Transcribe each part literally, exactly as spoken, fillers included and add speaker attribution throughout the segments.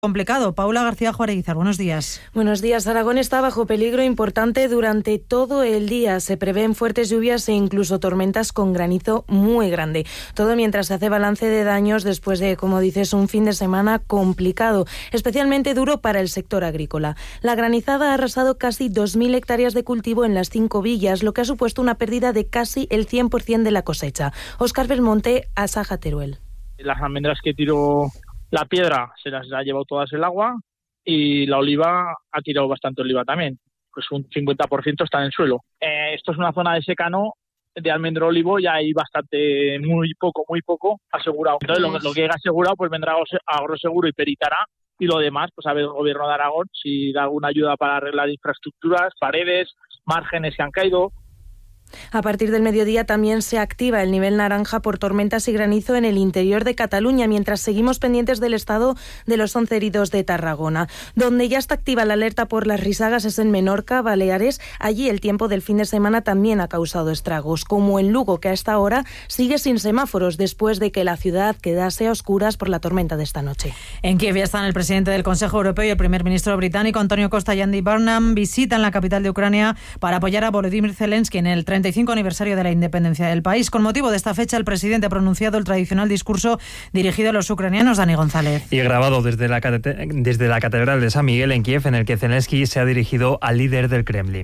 Speaker 1: Complicado. Paula García Juárez, buenos días.
Speaker 2: Buenos días. Aragón está bajo peligro importante durante todo el día. Se prevén fuertes lluvias e incluso tormentas con granizo muy grande. Todo mientras se hace balance de daños después de, como dices, un fin de semana complicado, especialmente duro para el sector agrícola. La granizada ha arrasado casi dos mil hectáreas de cultivo en las cinco villas, lo que ha supuesto una pérdida de casi el cien por ciento de la cosecha. Óscar Belmonte, Asaja Teruel.
Speaker 3: Las almendras que tiró la piedra se las ha llevado todas el agua y la oliva ha tirado bastante oliva también, pues un cincuenta por ciento está en el suelo. Eh, esto es una zona de secano de almendro olivo y hay bastante, muy poco, muy poco asegurado. Entonces lo, lo que haya asegurado pues vendrá Agroseguro y peritará, y lo demás pues a ver el gobierno de Aragón si da alguna ayuda para arreglar infraestructuras, paredes, márgenes que han caído.
Speaker 2: A partir del mediodía también se activa el nivel naranja por tormentas y granizo en el interior de Cataluña, mientras seguimos pendientes del estado de los once heridos de Tarragona. Donde ya está activa la alerta por las risagas es en Menorca, Baleares. Allí el tiempo del fin de semana también ha causado estragos, como en Lugo, que a esta hora sigue sin semáforos después de que la ciudad quedase a oscuras por la tormenta de esta noche.
Speaker 1: En Kiev ya están el presidente del Consejo Europeo y el primer ministro británico, Antonio Costa y Andy Burnham, visitan la capital de Ucrania para apoyar a Volodymyr Zelensky en el treinta y cinco aniversario de la independencia del país. Con motivo de esta fecha, el presidente ha pronunciado el tradicional discurso dirigido a los ucranianos. Dani González.
Speaker 4: Y grabado desde la, desde la Catedral de San Miguel en Kiev, en el que Zelensky se ha dirigido al líder del Kremlin.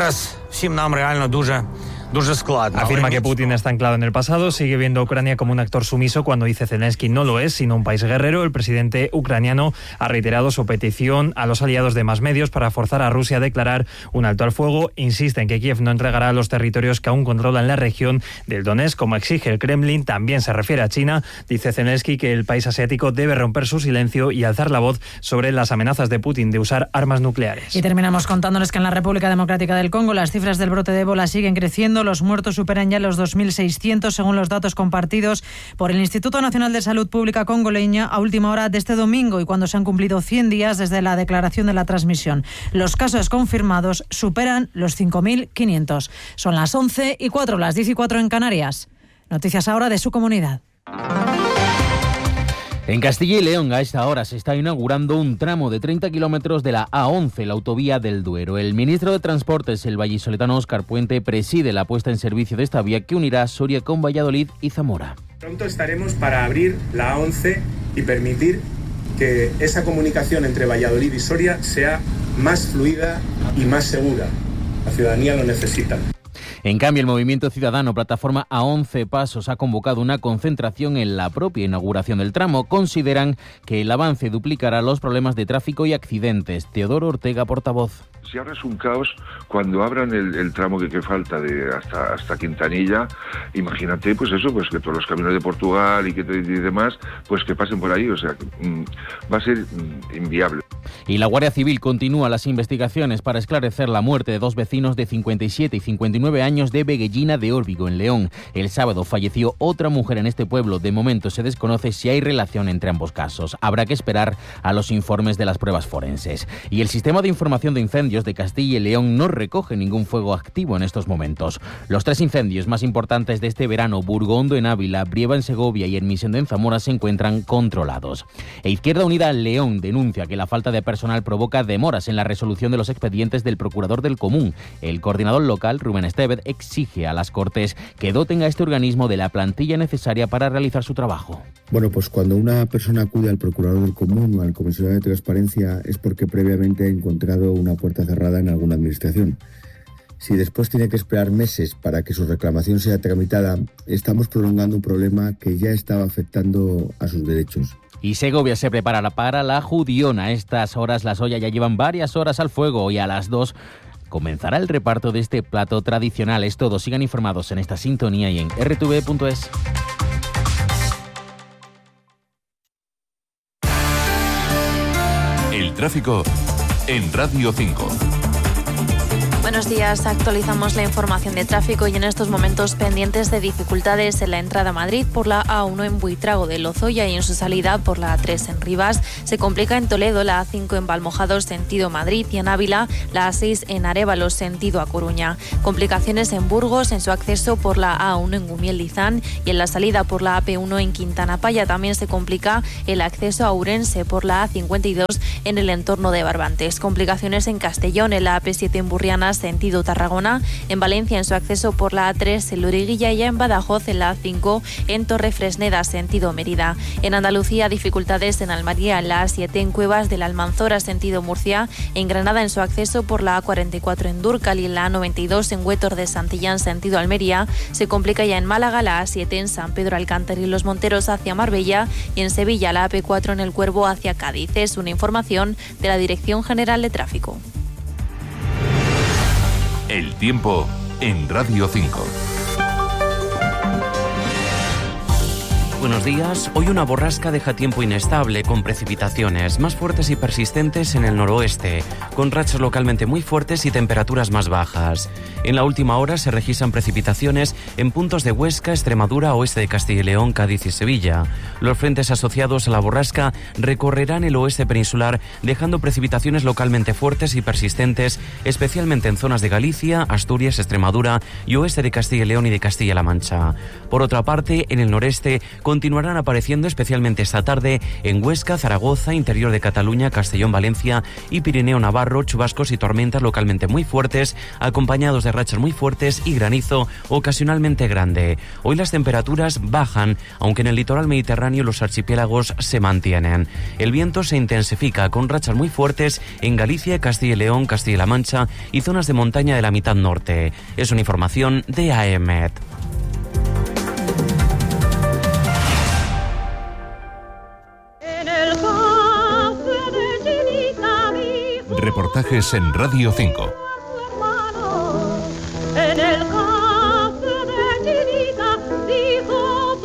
Speaker 4: Afirma que Putin está anclado en el pasado, sigue viendo a Ucrania como un actor sumiso cuando dice Zelensky no lo es, sino un país guerrero. El presidente ucraniano ha reiterado su petición a los aliados de más medios para forzar a Rusia a declarar un alto al fuego. Insiste en que Kiev no entregará los territorios que aún controla en la región del Donetsk, como exige el Kremlin. También se refiere a China. Dice Zelensky que el país asiático debe romper su silencio y alzar la voz sobre las amenazas de Putin de usar armas nucleares.
Speaker 1: Y terminamos contándoles que en la República Democrática del Congo las cifras del brote de ébola siguen creciendo. Los muertos superan ya los dos mil seiscientos, según los datos compartidos por el Instituto Nacional de Salud Pública congoleña a última hora de este domingo y cuando se han cumplido cien días desde la declaración de la transmisión. Los casos confirmados superan los cinco mil quinientos. Son las once y cuatro, las diez y cuatro en Canarias. Noticias ahora de su comunidad.
Speaker 5: En Castilla y León, a esta hora, se está inaugurando un tramo de treinta kilómetros de la A once, la autovía del Duero. El ministro de Transportes, el vallisoletano Óscar Puente, preside la puesta en servicio de esta vía que unirá Soria con Valladolid y Zamora.
Speaker 6: Pronto estaremos para abrir la A once y permitir que esa comunicación entre Valladolid y Soria sea más fluida y más segura. La ciudadanía lo necesita.
Speaker 5: En cambio, el Movimiento Ciudadano Plataforma a once Pasos ha convocado una concentración en la propia inauguración del tramo. Consideran que el avance duplicará los problemas de tráfico y accidentes. Teodoro Ortega, portavoz.
Speaker 7: Si ahora es un caos, cuando abran el, el tramo que, que falta de hasta hasta Quintanilla, imagínate, pues eso, pues que todos los caminos de Portugal y que y demás, pues que pasen por ahí, o sea, mmm, va a ser mmm, inviable.
Speaker 5: Y la Guardia Civil continúa las investigaciones para esclarecer la muerte de dos vecinos de cincuenta y siete y cincuenta y nueve años de Veguellina de Órbigo, en León. El sábado falleció otra mujer en este pueblo. De momento se desconoce si hay relación entre ambos casos. Habrá que esperar a los informes de las pruebas forenses. Y el Sistema de Información de Incendios de Castilla y León no recoge ningún fuego activo en estos momentos. Los tres incendios más importantes de este verano, Burgondo en Ávila, Brieva en Segovia y Hermisende en Zamora, se encuentran controlados. E Izquierda Unida León denuncia que la falta de personal provoca demoras en la resolución de los expedientes del Procurador del Común. El coordinador local, Rubén Estevez, exige a las Cortes que doten a este organismo de la plantilla necesaria para realizar su trabajo.
Speaker 8: Bueno, pues cuando una persona acude al Procurador del Común o al Comisionado de Transparencia es porque previamente ha encontrado una puerta cerrada en alguna administración. Si después tiene que esperar meses para que su reclamación sea tramitada, estamos prolongando un problema que ya estaba afectando a sus derechos.
Speaker 5: Y Segovia se prepara para la Judiona. A estas horas las ollas ya llevan varias horas al fuego y a las dos comenzará el reparto de este plato tradicional. Es todo. Sigan informados en esta sintonía y en erre te ve punto es.
Speaker 9: El tráfico en Radio cinco. Buenos días, actualizamos la información de tráfico y en estos momentos pendientes de dificultades en la entrada a Madrid por la A uno en Buitrago de Lozoya y en su salida por la A tres en Rivas. Se complica en Toledo la A cinco en Valmojados sentido Madrid y en Ávila la A seis en Arévalo sentido A Coruña. Complicaciones en Burgos en su acceso por la A uno en Gumiel-Lizán y en la salida por la A P uno en Quintana Paya. También se complica el acceso a Ourense por la A cincuenta y dos en el entorno de Barbantes. Complicaciones en Castellón en la A P siete en Burriana sentido Tarragona, en Valencia en su acceso por la A tres en Loriguilla y en Badajoz en la A cinco en Torrefresneda sentido Mérida. En Andalucía dificultades en Almería en la A siete en Cuevas de la Almanzora sentido Murcia, en Granada en su acceso por la A cuarenta y cuatro en Dúrcal y en la A noventa y dos en Huétor de Santillán sentido Almería. Se complica ya en Málaga la A siete en San Pedro Alcántara y Los Monteros hacia Marbella y en Sevilla la A P cuatro en El Cuervo hacia Cádiz. Es una información de la Dirección General de Tráfico.
Speaker 10: El tiempo en Radio cinco.
Speaker 11: Buenos días. Hoy una borrasca deja tiempo inestable con precipitaciones más fuertes y persistentes en el noroeste, con rachas localmente muy fuertes y temperaturas más bajas. En la última hora se registran precipitaciones en puntos de Huesca, Extremadura, oeste de Castilla y León, Cádiz y Sevilla. Los frentes asociados a la borrasca recorrerán el oeste peninsular, dejando precipitaciones localmente fuertes y persistentes, especialmente en zonas de Galicia, Asturias, Extremadura y oeste de Castilla y León y de Castilla-La Mancha. Por otra parte, en el noreste continuarán apareciendo especialmente esta tarde en Huesca, Zaragoza, interior de Cataluña, Castellón, Valencia y Pirineo Navarro, chubascos y tormentas localmente muy fuertes, acompañados de rachas muy fuertes y granizo ocasionalmente grande. Hoy las temperaturas bajan, aunque en el litoral mediterráneo los archipiélagos se mantienen. El viento se intensifica con rachas muy fuertes en Galicia, Castilla y León, Castilla-La Mancha y zonas de montaña de la mitad norte. Es una información de A E M E T.
Speaker 10: Reportajes en Radio cinco.
Speaker 12: En el café de Chinita dijo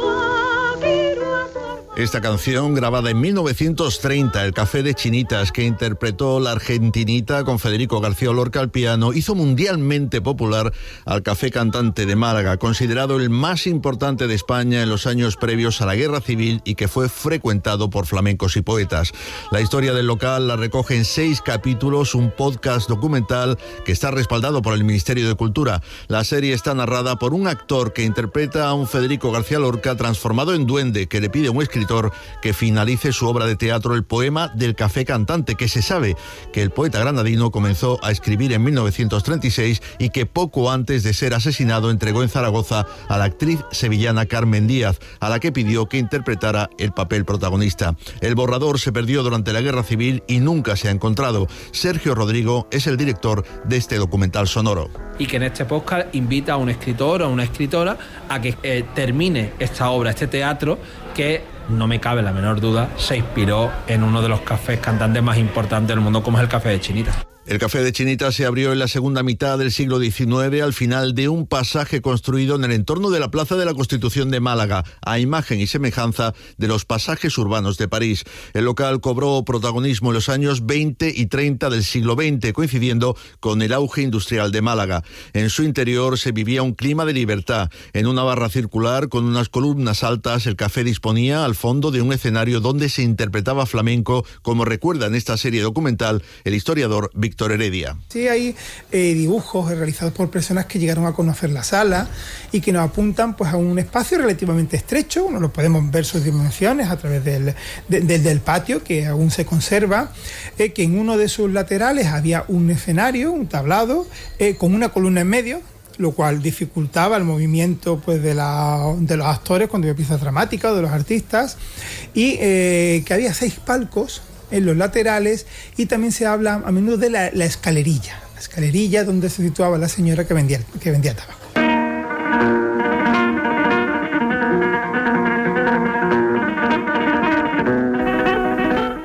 Speaker 12: Paquiro a su hermano.
Speaker 13: Esta canción, grabada en mil novecientos treinta, El Café de Chinitas, que interpretó la argentinita con Federico García Lorca al piano, hizo mundialmente popular al café cantante de Málaga, considerado el más importante de España en los años previos a la Guerra Civil y que fue frecuentado por flamencos y poetas. La historia del local la recoge en seis capítulos, un podcast documental que está respaldado por el Ministerio de Cultura. La serie está narrada por un actor que interpreta a un Federico García Lorca transformado en duende, que le pide a un escritor que finalice su obra de teatro El poema del café cantante, que se sabe que el poeta granadino comenzó a escribir en mil novecientos treinta y seis y que poco antes de ser asesinado entregó en Zaragoza a la actriz sevillana Carmen Díaz, a la que pidió que interpretara el papel protagonista. El borrador se perdió durante la Guerra Civil y nunca se ha encontrado. Sergio Rodrigo es el director de este documental sonoro.
Speaker 14: Y que en este podcast invita a un escritor o a una escritora a que eh, termine esta obra, este teatro, que no me cabe la menor duda, se inspiró en uno de los cafés cantantes más importantes del mundo, como es el Café de Chinitas.
Speaker 13: El Café de Chinitas se abrió en la segunda mitad del siglo diecinueve al final de un pasaje construido en el entorno de la Plaza de la Constitución de Málaga, a imagen y semejanza de los pasajes urbanos de París. El local cobró protagonismo en los años veinte y treinta del siglo veinte, coincidiendo con el auge industrial de Málaga. En su interior se vivía un clima de libertad. En una barra circular con unas columnas altas, el café disponía al fondo de un escenario donde se interpretaba flamenco, como recuerda en esta serie documental el historiador Víctor Víctor Heredia.
Speaker 15: Sí, hay eh, dibujos realizados por personas que llegaron a conocer la sala y que nos apuntan pues a un espacio relativamente estrecho. Uno lo podemos ver sus dimensiones a través del, de, de, del patio, que aún se conserva, eh, que en uno de sus laterales había un escenario, un tablado, eh, con una columna en medio, lo cual dificultaba el movimiento pues, de, la, de los actores cuando había piezas dramáticas o de los artistas, y eh, que había seis palcos en los laterales, y también se habla a menudo de la, la escalerilla, la escalerilla donde se situaba la señora que vendía, que vendía tabaco.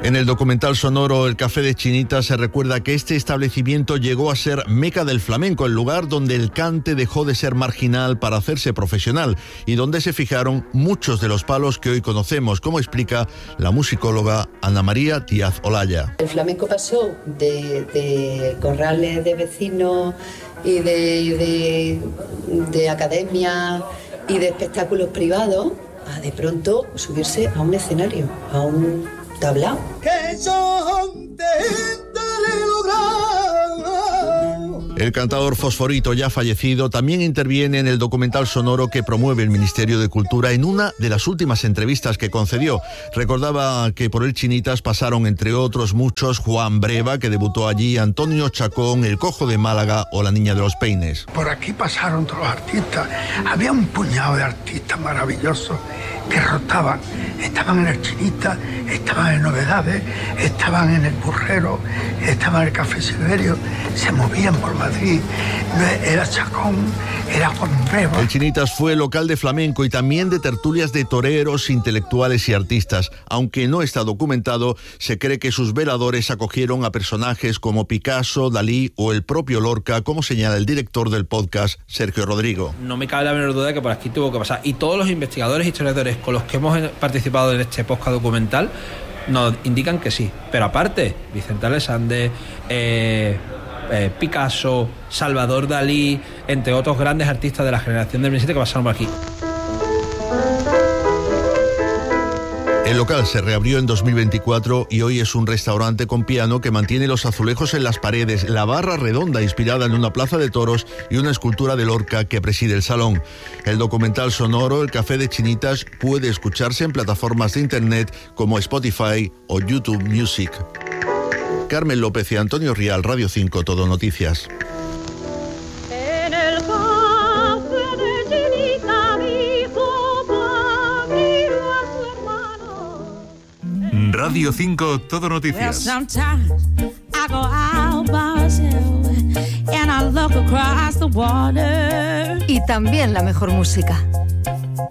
Speaker 13: En el documental sonoro El Café de Chinita se recuerda que este establecimiento llegó a ser meca del flamenco, el lugar donde el cante dejó de ser marginal para hacerse profesional y donde se fijaron muchos de los palos que hoy conocemos, como explica la musicóloga Ana María Díaz Olaya.
Speaker 16: El flamenco pasó de, de corrales de vecinos y de, y de, de academia y de espectáculos privados a de pronto subirse a un escenario, a un tablao.
Speaker 13: El cantador Fosforito, ya fallecido, también interviene en el documental sonoro que promueve el Ministerio de Cultura en una de las últimas entrevistas que concedió. Recordaba que por el Chinitas pasaron, entre otros muchos, Juan Breva, que debutó allí, Antonio Chacón, El Cojo de Málaga o La Niña de los Peines.
Speaker 17: Por aquí pasaron todos los artistas. Había un puñado de artistas maravillosos que rotaban. Estaban en el Chinita, estaban en Novedades, estaban en el Burrero, estaban en el Café Silverio, se movían por Madrid. Era Chacón, era Juan Breva.
Speaker 13: El Chinitas fue local de flamenco y también de tertulias de toreros, intelectuales y artistas. Aunque no está documentado, se cree que sus veladores acogieron a personajes como Picasso, Dalí o el propio Lorca, como señala el director del podcast, Sergio Rodrigo.
Speaker 14: No me cabe la menor duda de que por aquí tuvo que pasar. Y todos los investigadores e historiadores con los que hemos participado en este podcast documental nos indican que sí. Pero aparte, Vicente Alexandre, eh, eh, Picasso, Salvador Dalí, entre otros grandes artistas de la generación del veintisiete que pasaron por aquí.
Speaker 13: El local se reabrió en dos mil veinticuatro y hoy es un restaurante con piano que mantiene los azulejos en las paredes, la barra redonda inspirada en una plaza de toros y una escultura de Lorca que preside el salón. El documental sonoro El Café de Chinitas puede escucharse en plataformas de internet como Spotify o YouTube Music. Carmen López y Antonio Rial, Radio cinco, Todo Noticias.
Speaker 10: Radio cinco, Todo Noticias.
Speaker 18: Y también la mejor música.